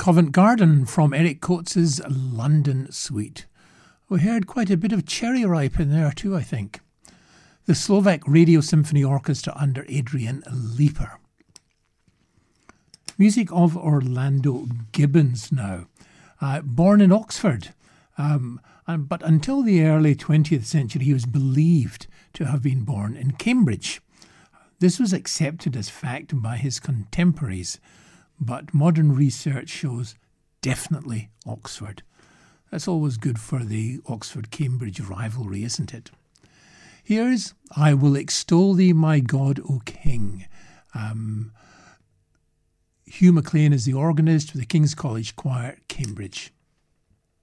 Covent Garden from Eric Coates' London Suite. We heard quite a bit of Cherry Ripe in there too, I think. The Slovak Radio Symphony Orchestra under Adrian Leeper. Music of Orlando Gibbons now. Born in Oxford, but until the early 20th century he was believed to have been born in Cambridge. This was accepted as fact by his contemporaries, but modern research shows definitely Oxford. That's always good for the Oxford-Cambridge rivalry, isn't it? Here's I Will Extol Thee, My God, O King. Hugh MacLean is the organist with the King's College Choir, Cambridge.